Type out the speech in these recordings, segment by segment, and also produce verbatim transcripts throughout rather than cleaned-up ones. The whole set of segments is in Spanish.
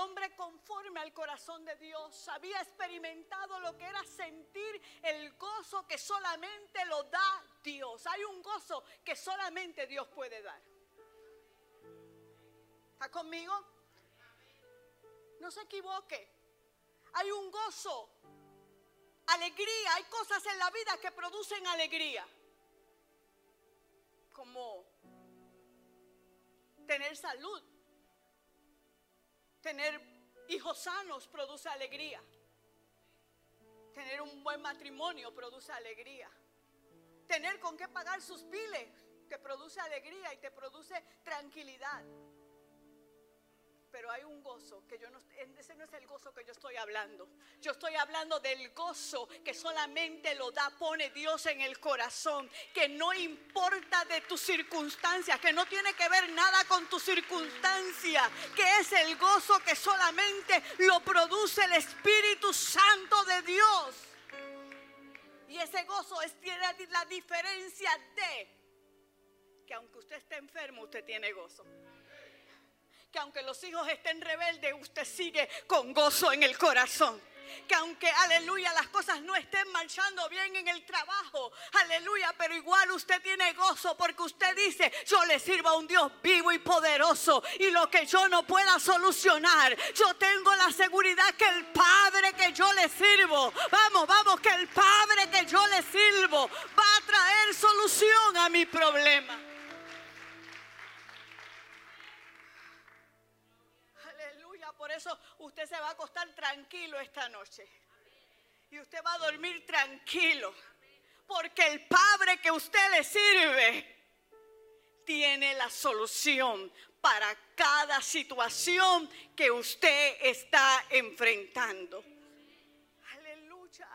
hombre conforme al corazón de Dios había experimentado lo que era sentir el gozo que solamente lo da Dios. Hay un gozo que solamente Dios puede dar. ¿Está conmigo? No se equivoque. Hay un gozo, alegría. Hay cosas en la vida que producen alegría, como tener salud, tener hijos sanos produce alegría, tener un buen matrimonio produce alegría, tener con qué pagar sus biles te produce alegría y te produce tranquilidad. Pero hay un gozo que yo no, ese no es el gozo que yo estoy hablando. Yo estoy hablando del gozo que solamente lo da, pone Dios en el corazón, que no importa de tus circunstancias, que no tiene que ver nada con tu circunstancia, que es el gozo que solamente lo produce el Espíritu Santo de Dios. Y ese gozo es tiene la diferencia de que aunque usted esté enfermo, usted tiene gozo. Que aunque los hijos estén rebeldes, usted sigue con gozo en el corazón. Que aunque, aleluya, las cosas no estén marchando bien en el trabajo, aleluya, pero igual usted tiene gozo porque usted dice: yo le sirvo a un Dios vivo y poderoso, y lo que yo no pueda solucionar, yo tengo la seguridad que el Padre que yo le sirvo, vamos, vamos, que el Padre que yo le sirvo va a traer solución a mi problema. Por eso usted se va a acostar tranquilo esta noche. Y usted va a dormir tranquilo. Porque el Padre que usted le sirve tiene la solución para cada situación que usted está enfrentando. Aleluya.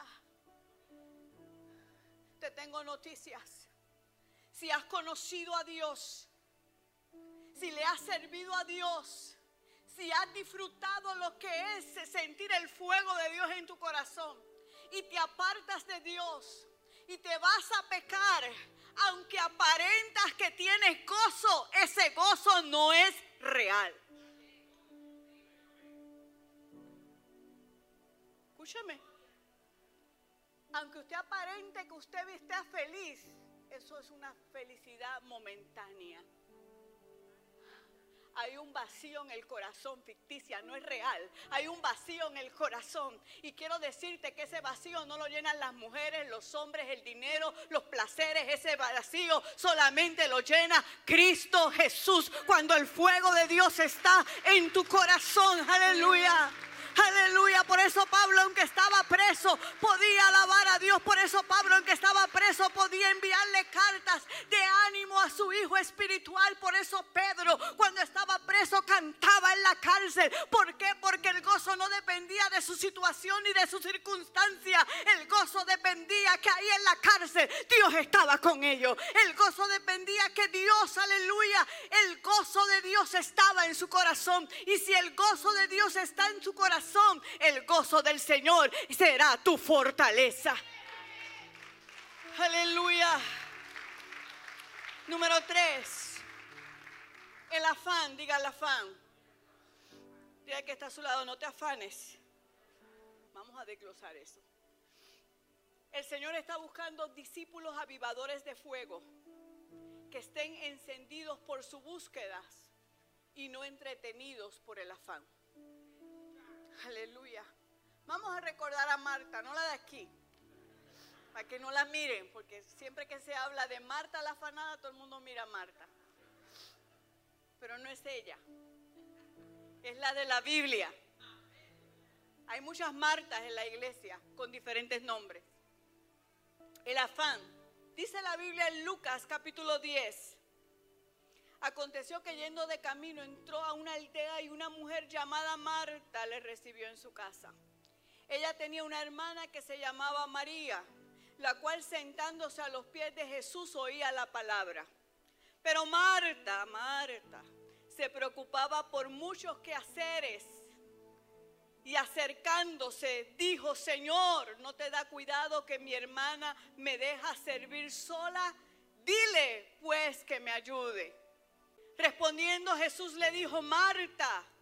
Te tengo noticias. Si has conocido a Dios, si le has servido a Dios, si has disfrutado lo que es sentir el fuego de Dios en tu corazón y te apartas de Dios y te vas a pecar, aunque aparentas que tienes gozo, ese gozo no es real. Escúcheme. Aunque usted aparente que usted esté feliz, eso es una felicidad momentánea. Hay un vacío en el corazón, ficticia, no es real. Hay un vacío en el corazón. Y quiero decirte que ese vacío no lo llenan las mujeres, los hombres, el dinero, los placeres. Ese vacío solamente lo llena Cristo Jesús. Cuando el fuego de Dios está en tu corazón. Aleluya. Aleluya. Por eso Pablo, aunque estaba preso, podía alabar a Dios. Por eso Pablo, aunque estaba preso, podía enviarle cartas de ánimo a su hijo espiritual. Por eso Pedro, cuando estaba preso, cantaba en la cárcel. ¿Por qué? Porque el gozo no dependía de su situación ni de su circunstancia. El gozo dependía que ahí en la cárcel Dios estaba con ellos. El gozo dependía que Dios, aleluya, el gozo de Dios estaba en su corazón. Y si el gozo de Dios está en su corazón, el gozo del Señor será tu fortaleza. Aleluya. Número tres, el afán. Diga el afán. Diga que está a su lado: no te afanes. Vamos a desglosar eso. El Señor está buscando discípulos avivadores de fuego que estén encendidos por su búsqueda y no entretenidos por el afán. Aleluya. Vamos a recordar a Marta, no la de aquí, para que no la miren, porque siempre que se habla de Marta la afanada, todo el mundo mira a Marta. Pero no es ella, es la de la Biblia. Hay muchas Martas en la iglesia con diferentes nombres. El afán. Dice la Biblia en Lucas capítulo diez. Aconteció que yendo de camino entró a una aldea y una mujer llamada Marta le recibió en su casa. Ella tenía una hermana que se llamaba María, la cual sentándose a los pies de Jesús oía la palabra. Pero Marta, Marta, se preocupaba por muchos quehaceres y acercándose dijo: Señor, ¿no te da cuidado que mi hermana me deja servir sola? Dile pues que me ayude. Respondiendo Jesús le dijo: Marta,